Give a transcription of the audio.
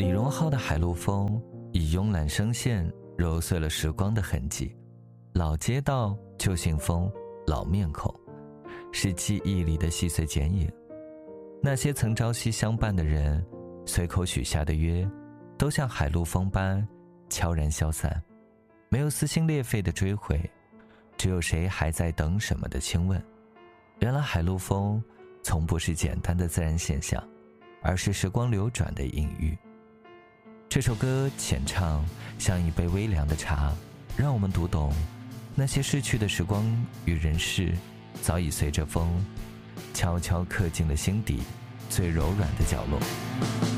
李荣浩的海陆风以慵懒声线揉碎了时光的痕迹，老街道、旧信封、老面孔，是记忆里的细碎剪影。那些曾朝夕相伴的人，随口许下的约，都像海陆风般悄然消散，没有撕心裂肺的追悔，只有谁还在等什么的轻问。原来海陆风从不是简单的自然现象，而是时光流转的隐喻。这首歌浅唱，像一杯微凉的茶，让我们读懂那些逝去的时光与人事，早已随着风悄悄刻进了心底最柔软的角落。